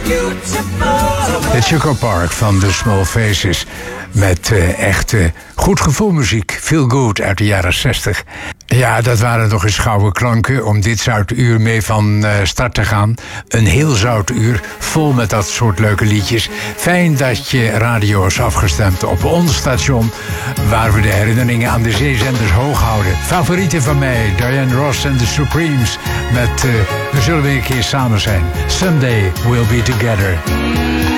De Choco Park van The Small Faces. Met echte goed gevoelmuziek. Feel Good uit de jaren 60. Ja, dat waren nog eens gouden klanken om dit zoutuur mee van start te gaan. Een heel zoutuur, vol met dat soort leuke liedjes. Fijn dat je radio is afgestemd op ons station, waar we de herinneringen aan de zeezenders hoog houden. Favorieten van mij, Diana Ross en The Supremes. Met We zullen weer een keer samen zijn. Someday we'll be together.